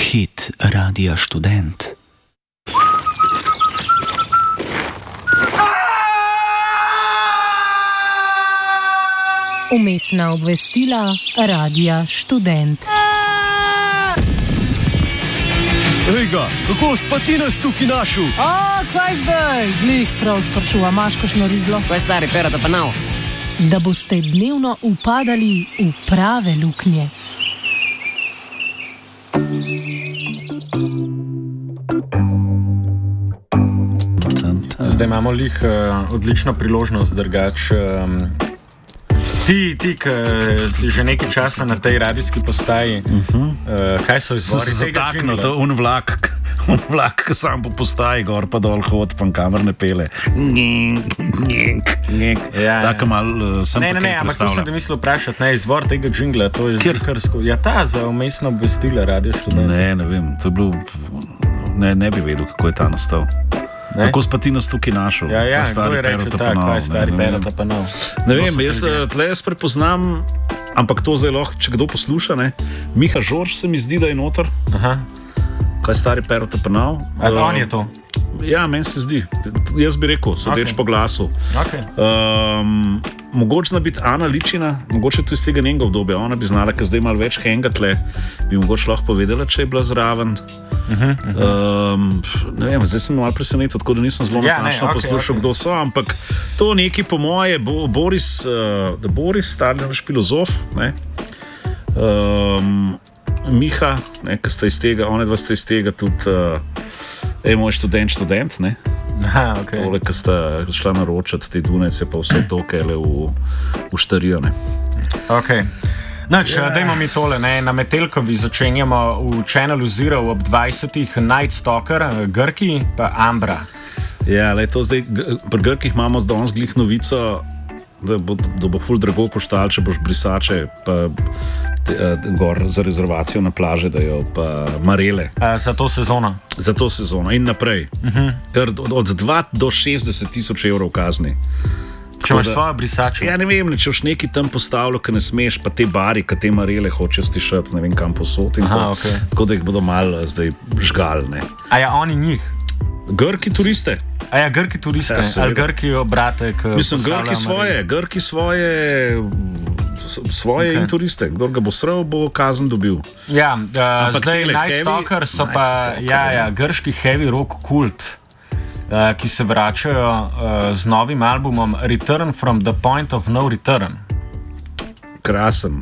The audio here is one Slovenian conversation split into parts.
Hit Radia Študent. Vmesna obvestila Radia Študent. Ejga, kako spati nas tukaj našel? Kaj zdaj? Glih prav sprašuva, imaš kakšno rizlo? Kaj stari, perata pa nav? Da boste dnevno upadali v prave luknje. Zdaj imamo odlično priložnost, drugač. Ti, ki si že nekaj časa na tej radijski postaji, kaj so izvori tega zataknil, to je vlak, ki sam po postaji gor pa dol hod, pa kamer ne pele. Tako malo sem pa kaj ampak to sem te mislil vprašati, izvor tega džingla, to je zikarsko. Ja, ta za vmesno obvestila Radio Študent. Ne vem, to je bilo, ne bi vedel, kako je ta nastal. Kako spati nas tukaj našel? Ja, kdo je reče tako, kaj stari perata pa nav? Ne vem, jaz prepoznam, ampak to zdaj lahko, če kdo posluša, ne? Miha Žorž se mi zdi, da je noter. Aha. Kaj stari perata pa nav? On je to? Ja, meni se zdi. Jaz bi rekel, sodeč po glasu. Okay. Mogoče zna biti Ana Ličina, mogoče tudi iz tega njenega obdobja. Ona bi znala, ker zdaj malo več henga tle, bi mogoče lahko povedala, če je bila zraven. Ne vem, zdaj sem malo presenetil, tako da nisem zelo natančno poslušal, kdo so, ampak to neki po moje, Boris, stari naš filozof, ne? Miha, ki sta iz tega, one dva sta iz tega tudi, moj študent, ne? Okay. Tole, ki sta šla naročati te Dunajce, pa vse to, kele v Štarijo, ne? Ok. Dajmo mi tole, ne? Na Metelkovi začenjamo v Channelu Zero ob 20. Night Stalker, Grki pa Ambra. Ja, to zdaj, pri Grkih imamo danes glih novico, da bo ful drago koštal, če boš brisače pa gor za rezervacijo na plaže, da jo pa marele. Za to sezono? Za to sezono in naprej. Ker od 2 do 60 tisoč evrov kazni. Če imaš svojo brisačo? Ja, ne vem, če boš neki tam postavljal, ki ne smeš, pa te bari, ki te marele hočejo stišati, ne vem kam posod in okay. Tako da jih bodo malo zdaj žgali, ne. A ja, oni njih? Grki turiste. A ja, Grki turiste, ali Grki obrate, mislim, Grki svoje okay. In turiste. Kdor ga bo sral, bo kazen dobil. Ja, zdaj Night Stalker so pa grški heavy rock kult, ki se vračajo z novim albumom Return from the Point of No Return. Krasen.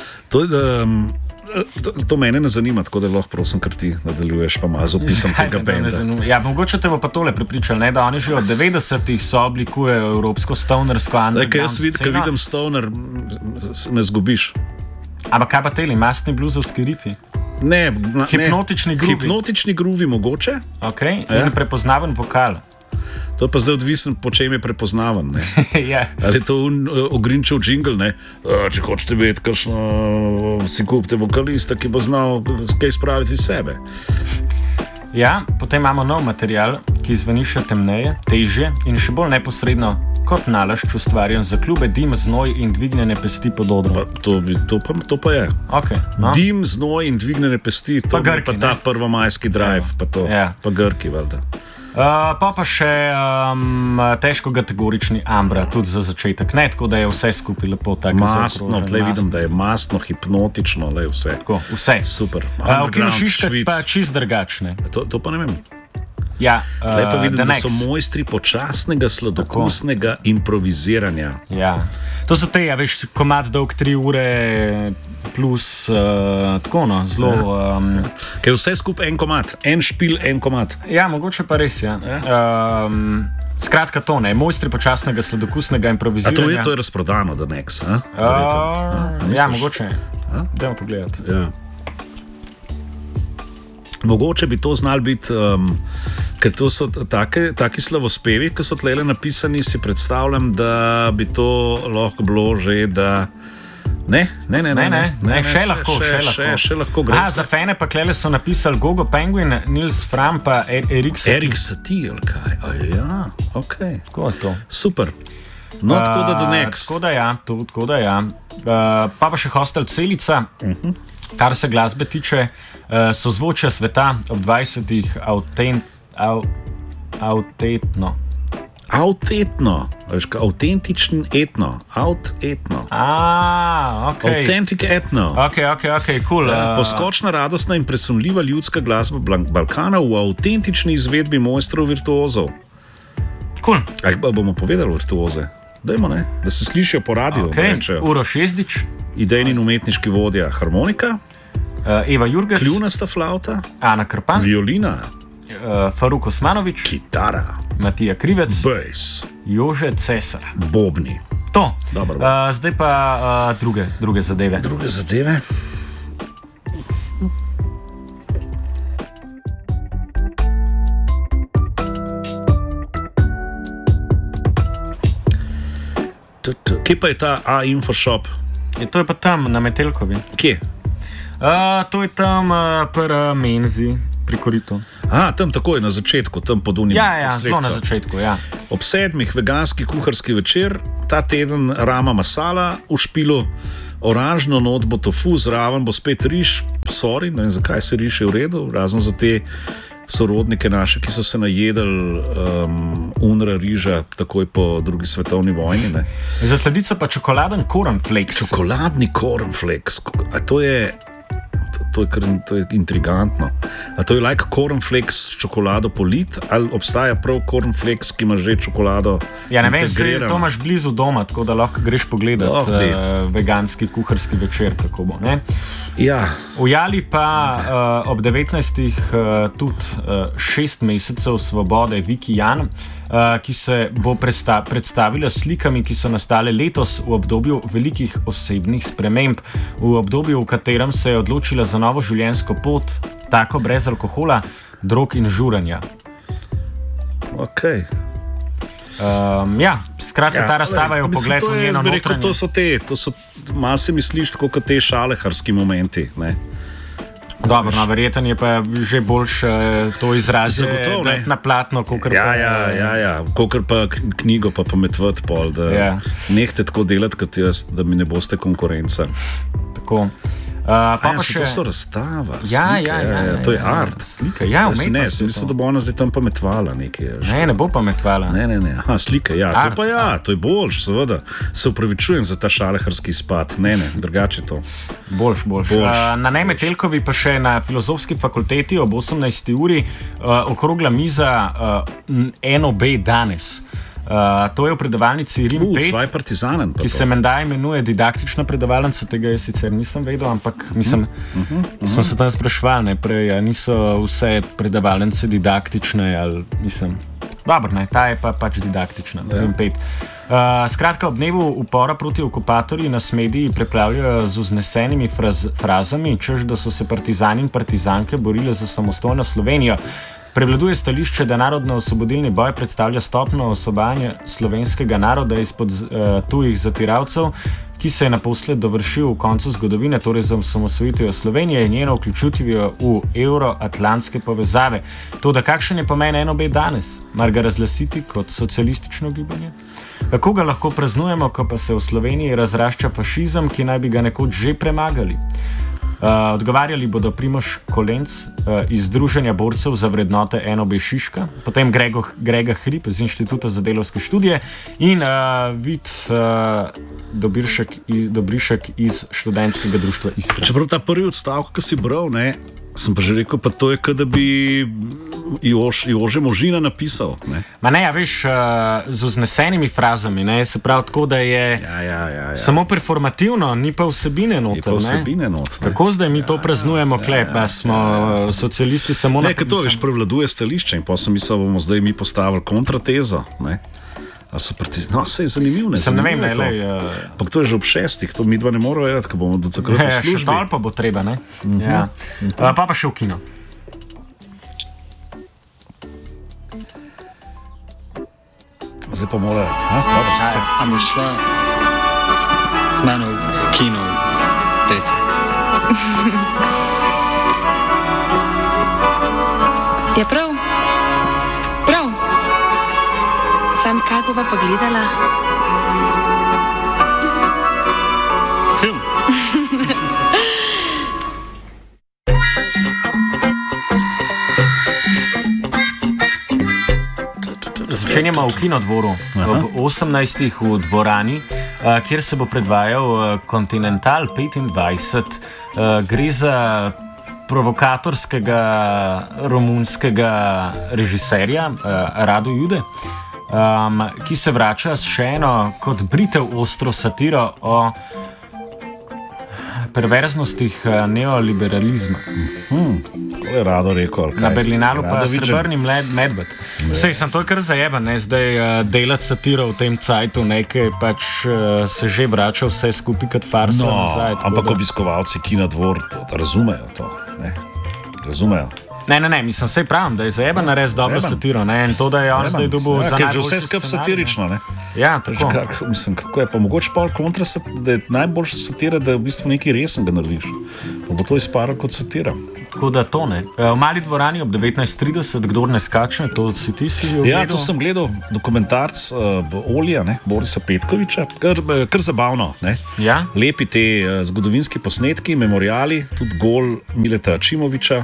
To mene ne zanima, tako da lahko prosim, kar ti nadaljuješ, pa malo z opisom tega benda. Ja, mogoče te bo pa tole prepričali, ne, da oni že od 90-ih so oblikujejo evropsko stonersko underground jaz vidim stoner, me zgubiš. Ampak kaj pa teli, mastni bluzovski rifi? Ne, hipnotični gruvi. Hipnotični gruvi mogoče. Ok, in prepoznaven vokal. To je pa zdaj odvisen, po čem je prepoznaven, ne? Ja. Ali je to ogrinčev džingl, ne? Če hočete biti, kakšno si kupite vokalista, ki bo znal kaj spraviti iz sebe. Ja, potem imamo nov material, ki zveni še temneje, težje in še bolj neposredno kot nalašč ustvarjen za klube Dim, znoj in dvignjene pesti pod odrom. To pa je. Okay, no. Dim, znoj in dvignjene pesti, to je pa ta prvomajski drive, pa to, pa Grki, valjda. Pa še težko kategorični Ambra, tudi za začetek. Ne, tako da je vse skupaj lepo tako zaokroženo. Mastno, tle vidim, da je mastno, hipnotično, vse. Tako, vse. Super. V Kino Šiška pa čist drugačne. To pa ne vem. Ja, tle pa vidim, da so mojstri počasnega, sladokusnega improviziranja. Ja. To so te, veš, komad dolg 3 ure plus tako, no, zelo... Kaj vse skupaj en komad, en špil, en komad. Ja, mogoče pa res, ja. Skratka to, ne, mojstri počasnega, sladokusnega improviziranja. A to je razprodano, da neks, a? Ja, mogoče. Dajmo pogledati. Ja. Mogoče bi to znal biti, ker to so taki slavospevi, ki so tlele napisani, si predstavljam, da bi to lahko bilo že, da... Ne, še lahko gre. Za fene pa klele so napisali Gogo Penguin, Nils Fram pa Erik Satie. Erik Satie, ali kaj? Ja, okej. Tako je to. Super. No, tako da the next. Tako da ja. Pa še Hostel Celica. Kar se glasbe tiče, sozvočja sveta ob 20-ih Avtentičen etno. Authentic etno. Ok, cool. Poskočna, radostna in presunljiva ljudska glasba Balkana v avtentični izvedbi mojstrov virtuozov. Cool. Bomo povedali virtuoze. Dajmo, ne? Da se slišijo po radiju. Okay. Uroš Jezdič. Idejni in umetniški vodja harmonika. Eva Jurgec. Kljunasta flauta. Ana Krpan. Violina. Faruk Osmanović. Kitara. Matija Krivec. Bass. Jože Cesar. Bobni. To. Zdaj pa druge zadeve. Druge zadeve. Kje pa je ta A-Infoshop? To je pa tam na Metelkovi. Kje? To je tam pri Menzi, pri Koritu. Tam takoj na začetku, tam pod Unijo. Ja, zelo na začetku, ja. Ob 7 veganski kuharski večer, ta teden rama masala v špilu, oranžno not bo tofu, zraven bo spet riž, sorry, ne vem zakaj se riž je v redu, razen za te sorodnike naše, ki so se najedali unra riža takoj po drugi svetovni vojni. Ne. Za sledico pa čokoladen cornflakes. Čokoladni cornflakes. A to je intrigantno. A to je like cornflakes s čokolado polit, ali obstaja prav cornflakes, ki ima že čokolado? Ja, ne vem, to imaš blizu doma, tako da lahko greš pogledat veganski kuharski večer, kako bo, ne? Ja. Ujali pa ob 19. tudi 6 mesecev svobode Viki Jan, ki se bo predstavila slikami, ki so nastale letos v obdobju velikih osebnih sprememb, v obdobju, v katerem se je odločila za novo življenjsko pot, tako brez alkohola, drog in žuranja. Ok. Skratka, ta razstava je v pogledu njeno notranje. To so malo se misliš tako kot te šaleharski momenti, ne? Dobro, verjetno je pa že boljš to izraziti na platno, kakor pa... Ja, kakor pa knjigo pa pametvati pol, da nehte tako delati kot jaz, da mi ne boste konkurenca. Tako. To so razstava, slika, to je art. Slika, umetnost. Ne, sem mislil, da bo ona zdaj tam pametvala nekaj. Ne bo pametvala. Ne, slika, art, to pa to je boljš, seveda. Se upravičujem za ta šaleharski izpad. Ne, drugače to. Boljš. Na Metelkovi pa še na Filozofski fakulteti ob 18. uri okrogla miza NOB danes. To je v predavalnici Rim 5, ki se menda imenuje didaktična predavalnica, tega jaz sicer nisem vedel, ampak smo se tam spraševali prej, niso vse predavalnice didaktične, ali mislim, dobro, ta je pa pač didaktična, Rim 5. Skratka, ob dnevu upora proti okupatorji nas mediji preplavljajo z vznesenimi frazami, češ da so se partizani in partizanke borile za samostojno Slovenijo. Prevladuje stališče, da narodno-osvobodilni boj predstavlja stopnjo osvobajanja slovenskega naroda izpod tujih zatiralcev, ki se je naposled dovršil v koncu zgodovine, torej za osamosvojitvijo Slovenije in njeno vključitvijo v euroatlantske povezave. Toda kakšen je pomen NOB danes? Mar ga razglasiti kot socialistično gibanje? Kako ga lahko praznujemo, ko pa se v Sloveniji razrašča fašizem, ki naj bi ga nekoč že premagali? Odgovarjali bodo Primož Kolenc iz Združenja borcev za vrednote NOB Šiška, potem Grega Hrib iz Inštituta za delovske študije in Vid Dobrišek iz Študentskega društva Iskra. Čeprav ta prvi odstavek, ki si bral, sem pa že rekel, pa to je, kot da bi Jože Možina napisal. Veš, z vznesenimi frazami, se pravi tako, da je samo performativno, ni pa vsebine noter. Kako zdaj mi to praznujemo, pa smo socialisti samo na... To veš, prevladuje stališče in pa sem mislil, bomo zdaj mi postavili kontratezo, se je zanimivo, ne vem, ampak to je že ob 6, to mi dva ne moramo vedeti, ko bomo do takrat v službi. Še dol pa bo treba, pa še v kino. Zdaj pa mora, a boš šla z mano v kino, Peti? Je prav? Sam kaj bova pogledala? Film. Začenjamo v Kinodvoru ob 18. v dvorani, kjer se bo predvajal Continental 25. Gre za provokatorskega romunskega režiserja Radu Jude, ki se vrača s še eno kot britev ostro satiro o perverznostih neoliberalizma. To je rado rekel. Na Berlinalu pa Srebrni medved. Sej, sem to kar zajeben, zdaj delati satiro v tem cajtu, nekaj pač se že vrača vse skupaj kot farsa nazaj. Ampak obiskovalci Kinodvor razumejo to. Razumejo. Ne, mislim, vse pravim, da je zajeben narediti dobro satiro, in to, da je on zdaj dobil za ker je že vse skup satirično, ne? Ja, tako. Mislim, kako je pa mogoče pol kontra, da je najboljša satira, da v bistvu nekaj resnega narediš. Pa bo to izparo kot satira. Tako da to ne. V Mali dvorani ob 19:30, kdor ne skače, to si ti si že ogledal? Ja, to sem gledal dokumentarc Olija, Borisa Petkoviča, kar zabavno, ne? Ja? Lepi te zgodovinski posnetki, memoriali, tudi gol Mileta Ačimoviča,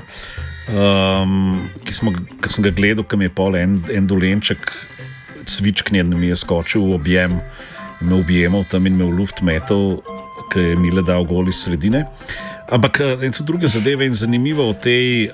ki sem ga gledal, ki mi je pol en dolenček cvičknjen, mi je skočil v objem in me objemal tam in me v luft metal, ki je Mile dal gol iz sredine. Ampak in tudi druge zadeve in zanimivo o tej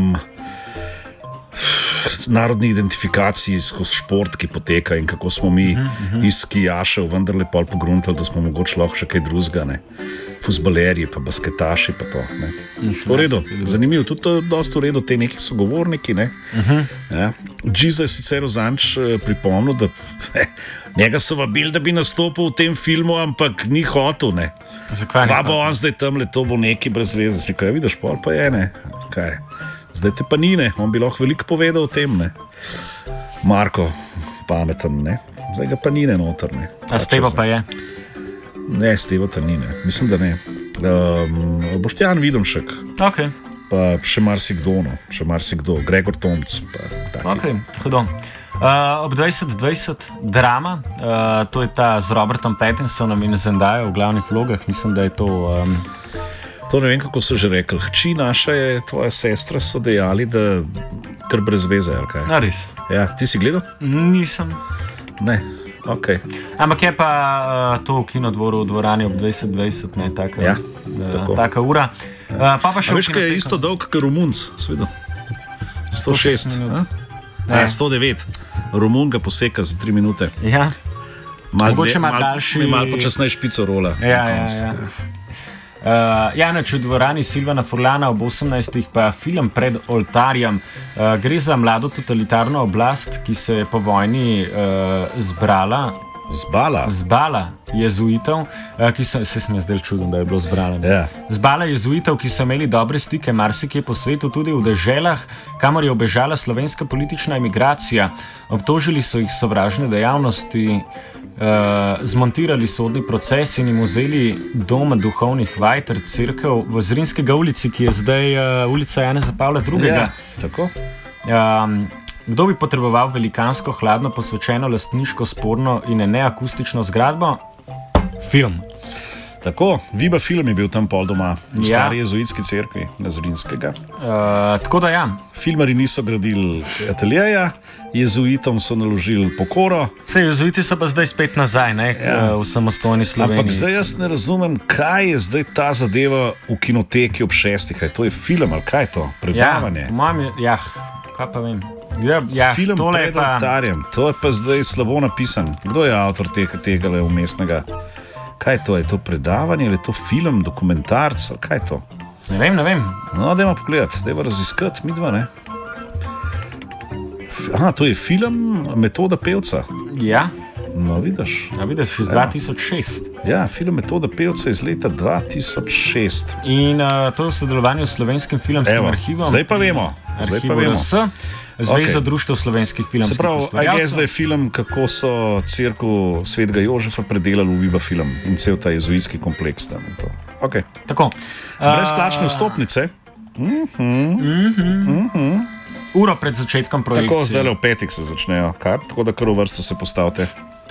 narodni identifikaciji skozi šport, ki poteka in kako smo mi iz skijašev vendarle pol pogruntali, da smo mogoče lahko še kaj drugega, ne. Fuzbalerji, pa basketaši, pa to, ne. V redu, zanimivo, tudi to je dosti v redu, te neki sogovorniki, ne. Ja. Giza je sicer vzanč pripomnil, da njega so vabili, da bi nastopil v tem filmu, ampak ni hotel, ne. Kva bo on zdaj tamle, to bo neki brez veze. Ja, vidiš, pol pa je, ne. Kaj? Zdaj te pa ni, ne. On bi lahko veliko povedal o tem, ne. Marko, pameten, ne. Zdaj ga pa ni, ne, noter, ne. A Steva pa je? Ne, Steva ta ni, ne. Mislim, da ne. Boštjan Vidomšek. Ok. Pa še marsikdo, no. Še marsikdo. Gregor Tomc. Ok, hudo. Ob 20:20 drama, to je ta z Robertom Pattinsonom in Zendajo v glavnih vlogah. Mislim, da je to... To ne vem, kako so že rekli. Hči naša je tvoja sestra, so dejali, da kar brez veze, ali kaj? A res? Ja, ti si gledal? Nisem. Ne, ok. Ampak je pa to v Kinodvoru v dvorani ob 20:20, ne, taka ura. Pa še veš, kaj je isto dolg, kot Romunc, svido? 106 minut. 109. Romun ga poseka za 3 minute. Ja. Mogoče ima daljši... Malo počasnej špico rola. Ja. Janač v dvorani Silvana Furlana ob 18. pa film Pred oltarjem. Gre za mlado totalitarno oblast, ki se je po vojni zbala jezuitov, ki so, se mi je zdaj čudno, da je bilo zbrala. Zbala jezuitov, ki so imeli dobre stike marsikje po svetu, tudi v deželah, kamor je obežala slovenska politična emigracija. Obtožili so jih sovražne dejavnosti, zmontirali sodni proces in jim vzeli dom duhovnih vaj ter cerkev v Zrinskega ulici, ki je zdaj ulica Janeza Pavla II. Ja, tako. Kdo bi potreboval velikansko, hladno, posvečeno, lastniško, sporno in neakustično zgradbo? Film. Tako, Viba film je bil tam pol doma, v stari jezuitski cerkvi na Zrinskega. Tako da ja. Filmari niso gradili ateljeja, jezuitom so naložili pokoro. Sej, jezuiti so pa zdaj spet nazaj, ne, v samostojni Sloveniji. Ampak zdaj jaz ne razumem, kaj je zdaj ta zadeva v kinoteki ob 6. To je film ali kaj je to? Predavanje? Kaj pa vem. Film Pred oltarjem, to je pa zdaj slabo napisan. Kdo je avtor tega umestnega? Kaj je to? Je to predavanje ali je to film, dokumentarc? Kaj je to? Ne vem. No, dajmo pogledati, dajmo raziskati, midva, ne? To je film Metoda pevca. Ja. No, vidiš. Vidiš, iz 2006. Ja, film Metoda pevca iz leta 2006. In to je v sodelovanju s Slovenskim filmskim arhivom. Zdaj pa vemo. Zveza društev slovenskih filmskih ustvarjalcev. Se pravi, zdaj je film, kako so cerkev Svetega Jožefa predelali v Viba film in cel ta jezuitski kompleks tam. Okay. Tako. Brezplačne vstopnice. Uro pred začetkom projekcije. Tako, zdaj v petek se začnejo, tako da kar v vrsto se postavite.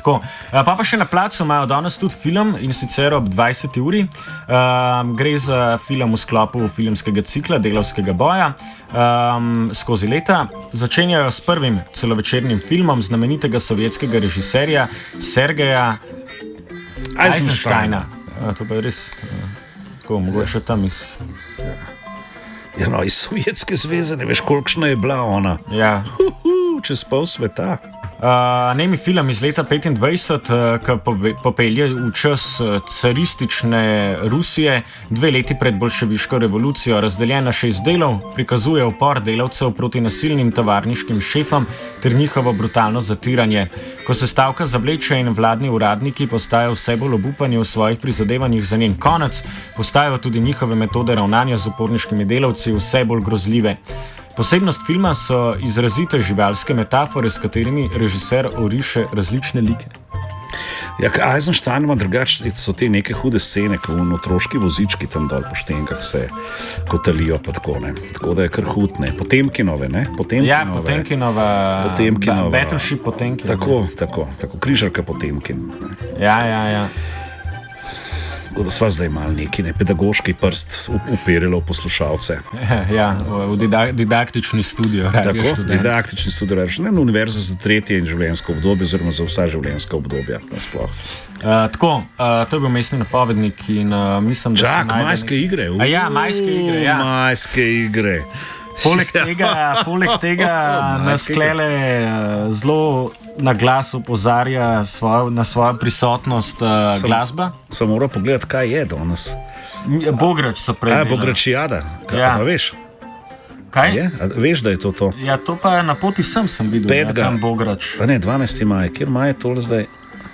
Tako. Pa še na placu imajo danes tudi film, in sicer ob 20. uri. Gre za film v sklopu filmskega cikla Delavskega boja skozi leta. Začenjajo s prvim celovečernim filmom znamenitega sovjetskega režiserja Sergeja Eisensteina. To pa je res tako, mogoče tam iz... Ja, no, iz Sovjetske zveze, ne veš, kolikšna je bila ona. Ja. Čez pol sveta. Nemi film iz leta 25, ki popelje v čas caristične Rusije, 2 leti pred bolševiško revolucijo, razdeljen na 6 delov, prikazuje upor delavcev proti nasilnim tovarniškim šefom ter njihovo brutalno zatiranje. Ko se stavka zavleče in vladni uradniki postajajo vse bolj obupani v svojih prizadevanjih za njen konec, postajajo tudi njihove metode ravnanja z uporniškimi delavci vse bolj grozljive. Posebnost filma so izrazite živalske metafore, s katerimi režiser oriše različne like. Ja, Eisenstein ima drugače, so te neke hude scene, ko v otroški vozički tam dol po štenkah se kotalijo pa tako, ne. Tako da je kar hud, ne. Potemkinove, ne. Potemkinova. Battleship Potemkinova. Tako, križarka Potemkin. Ja. Tako da sva zdaj malo neki pedagoški prst uperilo v poslušalce. Ja, v didaktični studio. Tako, didaktični studio. Ne na univerzo za 3. in življenjsko obdobje, oziroma za vsa življenjska obdobja nasploh. Tako, to je bil mestni napovednik in mislim, da majske igre. Majske igre, ja. Majske igre. Poleg tega nas klele zelo na glas opozarja na svojo prisotnost glasba. Sem moral pogledati, kaj je danes. Bograč so prej. Bogračijada. Ja. Pa veš? Kaj? Veš, da je to? Ja, to pa na poti sem videl. 5. Tam Bograč. Pa ne, 12. maj. Kjer maj je tole zdaj?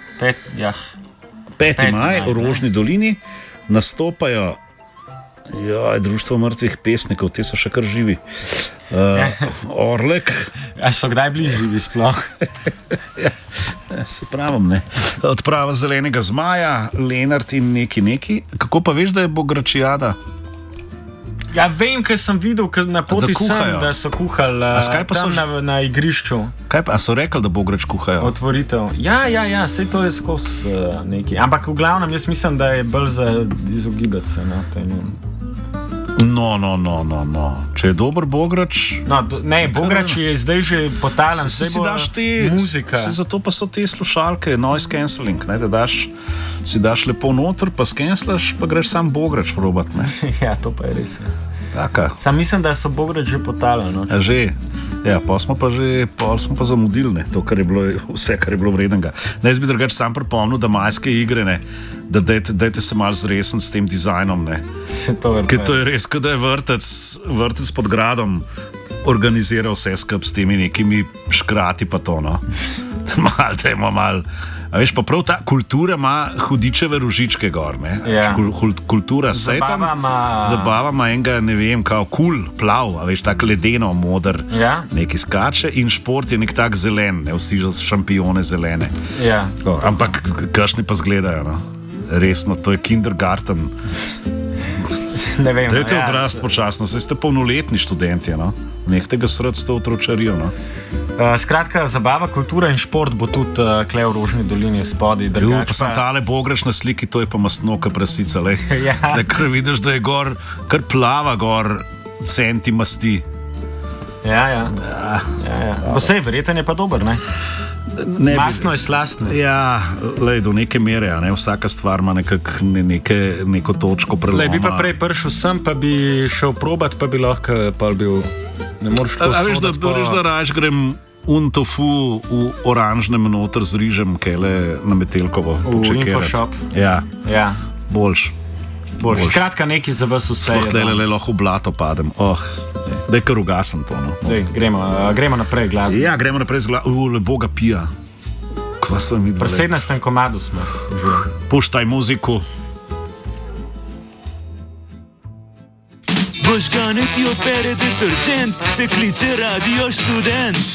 5. maj v Rožni dolini nastopajo Društvo mrtvih pesnikov, te so še kar živi. Orlek. So kdaj bili živi sploh? Se pravim, ne. Odprava Zelenega zmaja, Lenart in neki. Kako pa veš, da je Bogračijada? Ja, vem, ker sem videl, na poti sem, da so kuhali tam na igrišču. A so rekli, da Bograč kuhajo? Otvoritev. Ja, sej to je skozi neki. Ampak v glavnem, jaz mislim, da je bolj za izogibati se na tem. No. Če je dober Bograč... Bograč je zdaj že potalen, vse bo muzika. Zato pa so te slušalke, noise cancelling, ne, da si daš lepo noter, pa skenslaš, pa greš sam Bograč probat, ne. Ja, to pa je res. Taka. Sam mislim, da so Bograč že potalen. Že. Ja, pol smo pa zamudili, ne, to, kar je bilo, vse, kar je bilo vrednega. Jaz bi drugače sam pripomnil, da majske igre, ne, da dajte se malo zresen s tem dizajnom, ne. Ker to je res, da je vrtec pod gradom organiziral vse skup s temi nekimi škrati pa to, no. Dajmo malo. A veš, pa prav ta kultura ima hudičeve rožičke gor, ne? Ja. Kultura setan, zabava ima enega, ne vem, kao plav, a veš, tak ledeno, moder, neki skače in šport je nek tak zelen, ne, vsi šampione zelene. Ja. Ampak kakšni pa zgledajo, no? Resno, to je kindergarten. Ne vem. Dajte odrast počasno, saj ste polnoletni študenti, no? Nehte ga srd s to otročarijo, no? Skratka, zabava, kultura in šport bo tudi kle v Rožni dolini spodaj. Pa sem tale Bograč na sliki, to je pa masno, ka prasica, lej. Ja. Kar vidiš, da je gor, kar plava gor centi masti. Ja. Vsej, verjeten je pa dober, ne? Masno je slastno. Ja, lej, do neke mere, ne? Vsaka stvar ima neko točko preloma. Lej, bi pa prej prišel sem, pa bi šel probat, pa bi lahko pa bil... Ne moreš to sodati pa... Veš, da raž grem tofu v oranžnem noter z rižem, kele na Metelkovo. V Infoshop. Ja. Boljš. Skratka, nekaj za vas vse. Le lahko v blato padem. Daj kar ugasem to, no. Dej, gremo naprej glasbo. Ja, gremo naprej z glasbo. Boga pija. Kva so mi dva? Pri 17. komadu smo že. Puštaj muziku. Možgane ti opere detergent, se kliče Radio Študent.